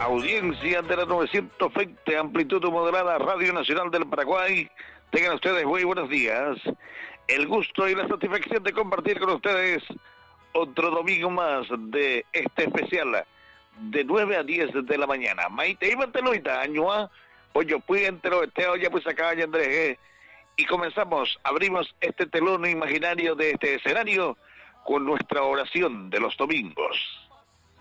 Audiencia de la 920 amplitud moderada Radio Nacional del Paraguay. Tengan ustedes muy buenos días. El gusto y la satisfacción de compartir con ustedes otro domingo más de este especial de 9 a 10 de la mañana. Maite iba teloita añoa, pollo puentero, ya pues acá Andrés. Y comenzamos, abrimos este telón imaginario de este escenario con nuestra oración de los domingos.